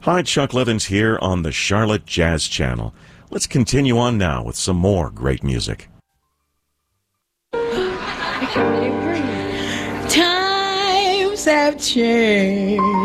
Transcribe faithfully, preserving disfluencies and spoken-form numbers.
Hi, Chuck Levins here on the Charlotte Jazz Channel. Let's continue on now with some more great music. Times have changed.